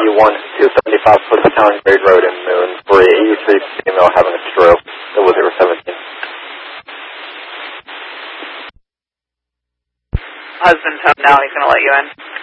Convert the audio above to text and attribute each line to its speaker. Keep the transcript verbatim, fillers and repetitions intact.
Speaker 1: one two seventy-five Town Grade Road in Moon for a eighty-three female having a stroke. It was zero seventeen.
Speaker 2: Husband's home now. He's going to let you in.